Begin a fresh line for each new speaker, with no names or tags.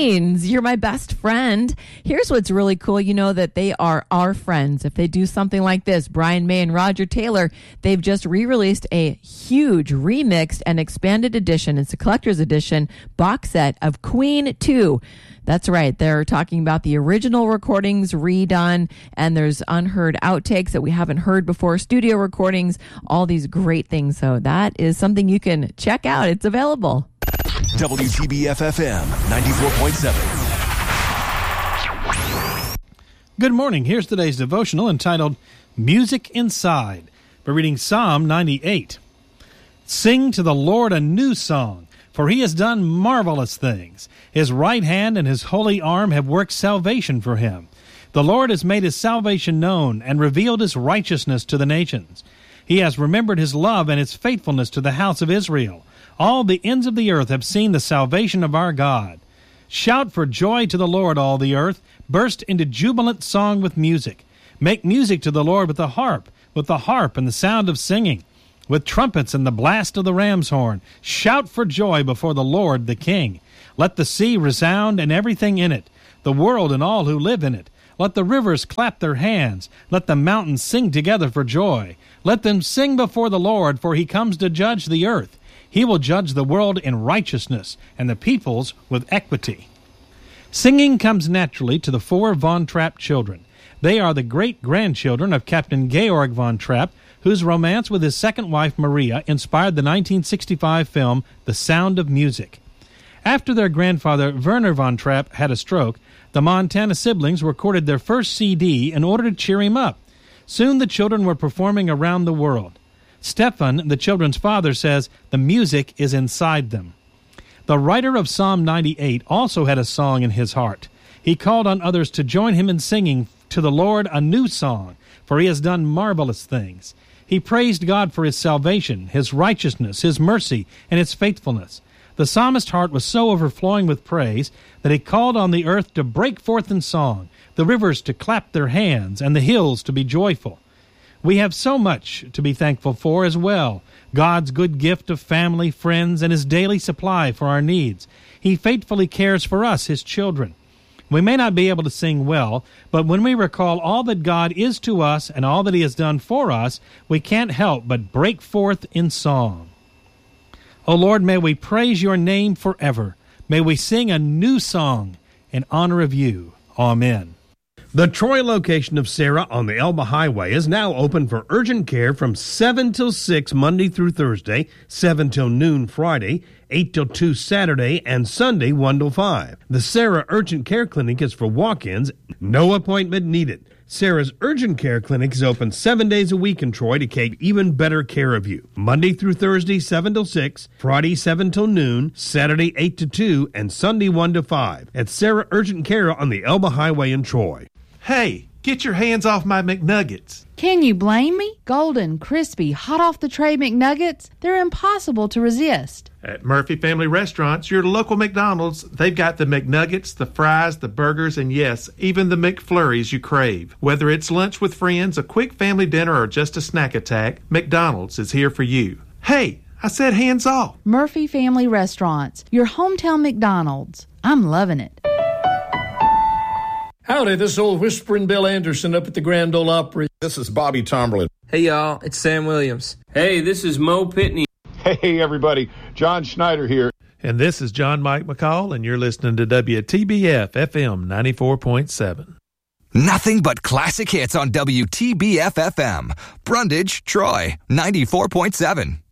means. You're my best friend. Here's what's really cool. You know that they are our friends. If they do something like this, Brian May and Roger Taylor, they've just re-released a huge remixed and expanded edition. It's a collector's edition box set of Queen 2. That's right. They're talking about the original recordings redone, and there's unheard outtakes that we haven't heard before, studio recordings, all these great things. So that is something you can check out. It's available.
WTBF-FM 94.7.
Good morning. Here's today's devotional entitled Music Inside. We're reading Psalm 98. Sing to the Lord a new song, for he has done marvelous things. His right hand and his holy arm have worked salvation for him. The Lord has made his salvation known and revealed his righteousness to the nations. He has remembered his love and his faithfulness to the house of Israel. All the ends of the earth have seen the salvation of our God. Shout for joy to the Lord, all the earth. Burst into jubilant song with music. Make music to the Lord with the harp and the sound of singing, with trumpets and the blast of the ram's horn. Shout for joy before the Lord the King. Let the sea resound and everything in it, the world and all who live in it. Let the rivers clap their hands. Let the mountains sing together for joy. Let them sing before the Lord, for he comes to judge the earth. He will judge the world in righteousness and the peoples with equity. Singing comes naturally to the 4 Von Trapp children. They are the great-grandchildren of Captain Georg Von Trapp, whose romance with his second wife, Maria, inspired the 1965 film The Sound of Music. After their grandfather, Werner Von Trapp, had a stroke, the Montana siblings recorded their first CD in order to cheer him up. Soon the children were performing around the world. Stefan, the children's father, says the music is inside them. The writer of Psalm 98 also had a song in his heart. He called on others to join him in singing to the Lord a new song, for he has done marvelous things. He praised God for his salvation, his righteousness, his mercy, and his faithfulness. The psalmist's heart was so overflowing with praise that he called on the earth to break forth in song, the rivers to clap their hands, and the hills to be joyful. We have so much to be thankful for as well. God's good gift of family, friends, and his daily supply for our needs. He faithfully cares for us, his children. We may not be able to sing well, but when we recall all that God is to us and all that he has done for us, we can't help but break forth in song. O Lord, may we praise your name forever. May we sing a new song in honor of you. Amen.
The Troy location of Sarah on the Elba Highway is now open for urgent care from 7 till 6 Monday through Thursday, 7 till noon Friday, 8 till 2 Saturday, and Sunday 1 till 5. The Sarah Urgent Care Clinic is for walk-ins, no appointment needed. Sarah's Urgent Care Clinic is open 7 days a week in Troy to take even better care of you. Monday through Thursday, 7 till 6, Friday, 7 till noon, Saturday, 8 to 2, and Sunday, 1 to 5. At Sarah Urgent Care on the Elba Highway in Troy.
Hey, get your hands off my McNuggets.
Can you blame me? Golden, crispy, hot off the tray McNuggets, they're impossible to resist.
At Murphy Family Restaurants, your local McDonald's, they've got the McNuggets, the fries, the burgers, and yes, even the McFlurries you crave. Whether it's lunch with friends, a quick family dinner, or just a snack attack, McDonald's is here for you. Hey, I said hands off.
Murphy Family Restaurants, your hometown McDonald's. I'm loving it.
Howdy, this is old Whispering Bill Anderson up at the Grand Ole Opry.
This is Bobby Tomberlin.
Hey, y'all, it's Sam Williams. Hey, this is Mo Pitney.
Hey, everybody, John Schneider here.
And this is John Mike McCall, and you're listening to WTBF FM 94.7.
Nothing but classic hits on WTBF FM. Brundage, Troy, 94.7.